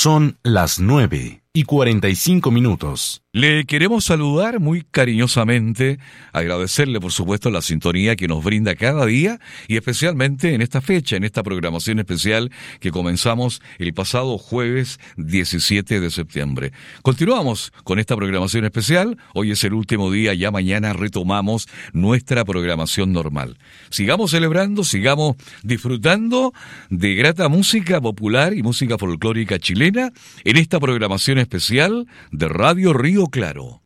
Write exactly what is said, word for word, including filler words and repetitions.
Son las nueve y cuarenta y cinco minutos. Le queremos saludar muy cariñosamente, agradecerle por supuesto la sintonía que nos brinda cada día y especialmente en esta fecha, en esta programación especial que comenzamos el pasado jueves diecisiete de septiembre. Continuamos con esta programación especial, hoy es el último día, ya mañana retomamos nuestra programación normal. Sigamos celebrando, sigamos disfrutando de grata música popular y música folclórica chilena en esta programación especial de Radio Río Claro.